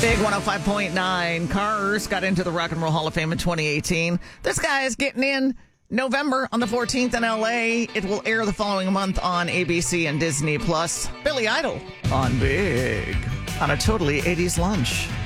Big 105.9. Cars got into the Rock and Roll Hall of Fame in 2018. This guy is getting in November on the 14th in LA. It will air the following month on ABC and Disney Plus. Billy Idol on Big on a totally 80s lunch.